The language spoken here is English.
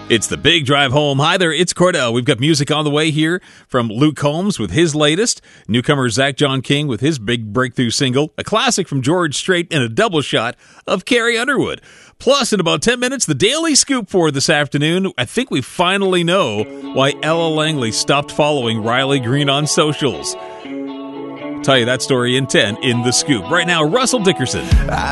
It's the Big Drive Home. Hi there, it's Cordell. We've got music on the way here from Luke Combs with his latest, newcomer Zach John King with his big breakthrough single, a classic from George Strait, and a double shot of Carrie Underwood. Plus, in about 10 minutes, the Daily Scoop for this afternoon. I think we finally know why Ella Langley stopped following Riley Green on socials. I'll tell you that story in 10 in the Scoop. Right now, Russell Dickerson.